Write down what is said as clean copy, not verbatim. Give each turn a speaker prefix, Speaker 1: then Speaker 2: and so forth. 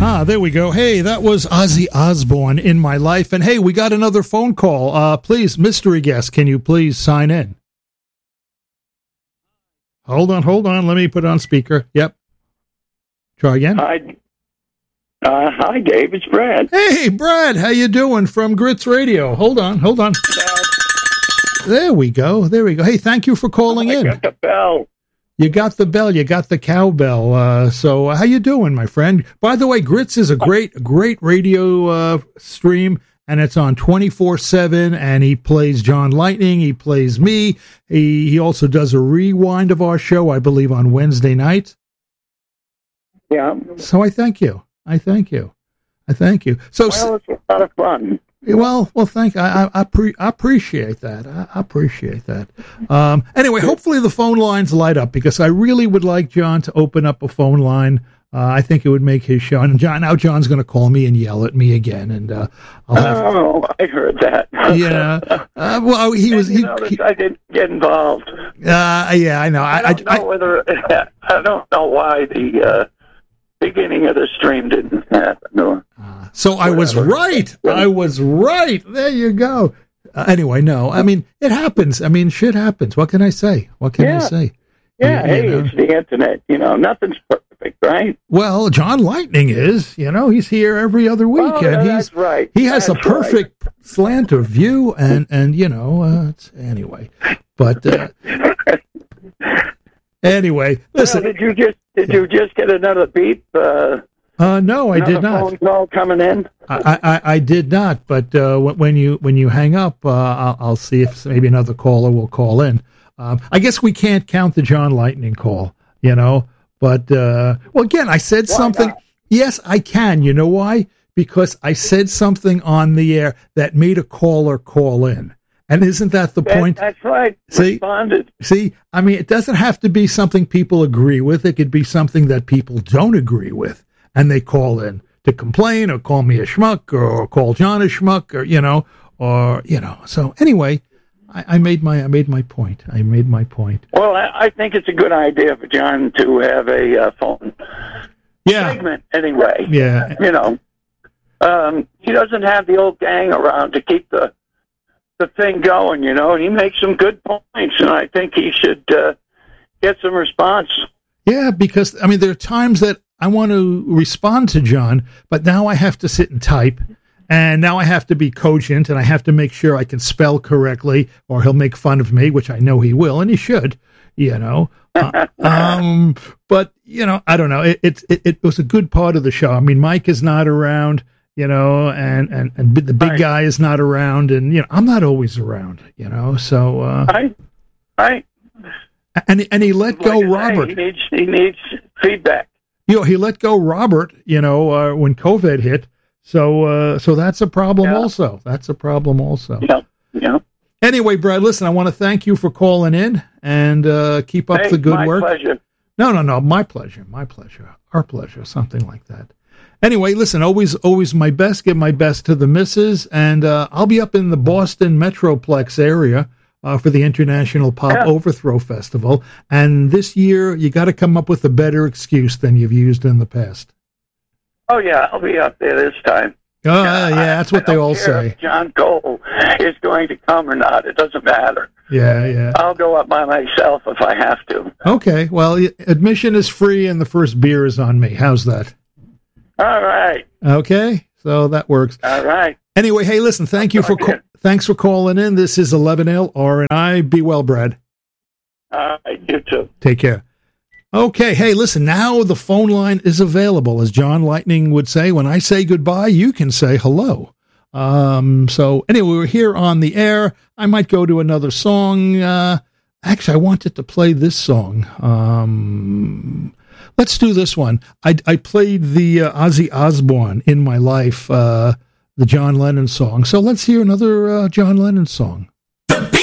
Speaker 1: There we go. Hey, that was Ozzy Osbourne, In My Life. And hey, we got another phone call. Please, mystery guest, can you please sign in? Hold on. Let me put it on speaker. Yep. Try again.
Speaker 2: Hi, Dave. It's Brad.
Speaker 1: Hey, Brad. How you doing from Grits Radio? Hold on. There we go. Hey, thank you for calling in.
Speaker 2: I got the bell.
Speaker 1: You got the bell. You got the cowbell. So how you doing, my friend? By the way, Grits is a great radio stream, and it's on 24/7. And he plays John Lightning. He plays me. He also does a rewind of our show, I believe, on Wednesday night.
Speaker 2: Yeah.
Speaker 1: So I thank you. So,
Speaker 2: well, it's a lot of fun.
Speaker 1: Well, I appreciate that. I appreciate that. Anyway, hopefully the phone lines light up, because I really would like John to open up a phone line. I think it would make his show. And John's going to call me and yell at me again, and I'll have.
Speaker 2: Oh, I heard that.
Speaker 1: Yeah. Well, I
Speaker 2: didn't get involved.
Speaker 1: Yeah, I know.
Speaker 2: I don't know why the beginning of the stream didn't happen.
Speaker 1: So I was right. There you go. Anyway, no. I mean, it happens. I mean, shit happens. What can I say? I say?
Speaker 2: Yeah, it's the internet. Nothing's perfect, right?
Speaker 1: Well, John Lightning is. He's here every other week.
Speaker 2: Oh,
Speaker 1: and
Speaker 2: that's right.
Speaker 1: He has a perfect slant of view, and anyway. But anyway, listen.
Speaker 2: Well, did you just get another beep?
Speaker 1: No, I did not.
Speaker 2: Phone call coming in.
Speaker 1: I did not. But when you hang up, I'll see if maybe another caller will call in. I guess we can't count the John Lightning call, But again, I said something.
Speaker 2: Not?
Speaker 1: Yes, I can. You know why? Because I said something on the air that made a caller call in. And isn't that the point?
Speaker 2: That's right. Responded.
Speaker 1: See, I mean, it doesn't have to be something people agree with. It could be something that people don't agree with, and they call in to complain or call me a schmuck or call John a schmuck or. So anyway, I made my point.
Speaker 2: Well, I think it's a good idea for John to have a phone segment anyway.
Speaker 1: Yeah.
Speaker 2: He doesn't have the old gang around to keep the thing going, he makes some good points, and I think he should get some response.
Speaker 1: Yeah, because, there are times that I want to respond to John, but now I have to sit and type, and now I have to be cogent, and I have to make sure I can spell correctly, or he'll make fun of me, which I know he will, and he should, But, I don't know. It was a good part of the show. Mike is not around. And the big guy is not around, and I'm not always around, so
Speaker 2: right.
Speaker 1: And he let go Robert.
Speaker 2: He needs feedback.
Speaker 1: He let go Robert, when COVID hit. So that's a problem also.
Speaker 2: Yeah.
Speaker 1: Anyway, Brad, listen, I want to thank you for calling in, and keep up the good work.
Speaker 2: My pleasure.
Speaker 1: No, my pleasure. Our pleasure, something like that. Anyway, listen, always my best. Give my best to the missus, and I'll be up in the Boston Metroplex area for the International Pop Overthrow Festival. And this year, you got to come up with a better excuse than you've used in the past.
Speaker 2: Oh, yeah, I'll be up there this time.
Speaker 1: Yeah, that's what they all say.
Speaker 2: If John Cole is going to come or not. It doesn't matter.
Speaker 1: Yeah.
Speaker 2: I'll go up by myself if I have to.
Speaker 1: Okay, well, admission is free, and the first beer is on me. How's that?
Speaker 2: All right.
Speaker 1: Okay, so that works.
Speaker 2: All right.
Speaker 1: Anyway, hey, listen, thanks for calling in. This is 11L RNI. Be well, Brad.
Speaker 2: All right, you too.
Speaker 1: Take care. Okay, hey, listen, now the phone line is available. As John Lightning would say, when I say goodbye, you can say hello. So anyway, we're here on the air. I might go to another song. Actually, I wanted to play this song. Let's do this one. I played the Ozzy Osbourne In My Life, the John Lennon song. So let's hear another John Lennon song.